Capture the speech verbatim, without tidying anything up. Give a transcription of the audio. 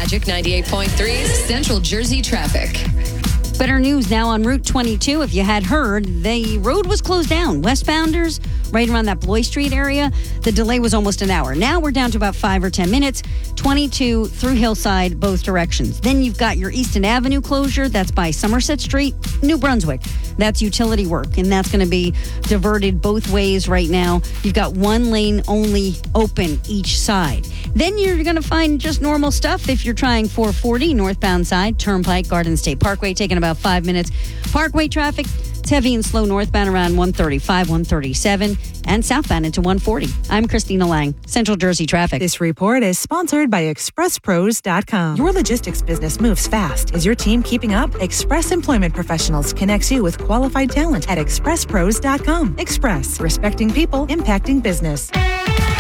Magic ninety-eight point three Central Jersey traffic. Better news now on Route twenty-two. If you had heard, the road was closed down. Westbounders, right around that Bloy Street area, the delay was almost an hour. Now we're down to about five or ten minutes. twenty-two through Hillside, both directions. Then you've got your Easton Avenue closure. That's by Somerset Street, New Brunswick. That's utility work, and that's going to be diverted both ways right now. You've got one lane only open each side. Then you're going to find just normal stuff if you're trying four forty northbound side, Turnpike, Garden State Parkway, taking about five minutes. Parkway traffic, it's heavy and slow northbound around one thirty-five, one thirty-seven, and southbound into one forty. I'm Christina Lang, Central Jersey Traffic. This report is sponsored by express pros dot com. Your logistics business moves fast. Is your team keeping up? Express Employment Professionals connects you with qualified talent at express pros dot com. Express, respecting people, impacting business.